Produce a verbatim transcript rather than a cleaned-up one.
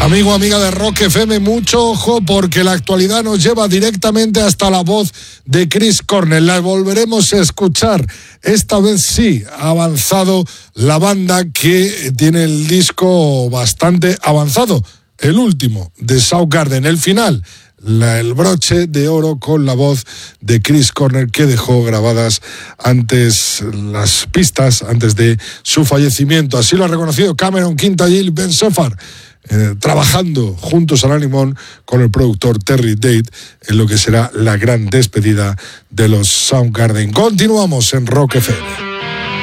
Amigo, amiga de Rock F M, mucho ojo porque la actualidad nos lleva directamente hasta la voz de Chris Cornell. La volveremos a escuchar. Esta vez sí, ha avanzado la banda que tiene el disco bastante avanzado. El último, de Soundgarden, el final. La, el broche de oro con la voz de Chris Cornell, que dejó grabadas antes las pistas, antes de su fallecimiento. Así lo ha reconocido Cameron Quintanilla y Ben Sofar, eh, trabajando juntos a la limón con el productor Terry Date en lo que será la gran despedida de los Soundgarden. Continuamos en Rock F M.